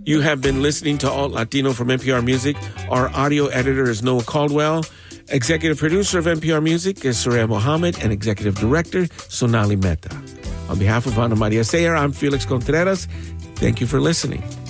You have been listening to Alt Latino from NPR Music. Our audio editor is Noah Caldwell. Executive producer of NPR Music is Soraya Mohammed, and executive director, Sonali Mehta. On behalf of Ana Maria Sayer, I'm Felix Contreras. Thank you for listening.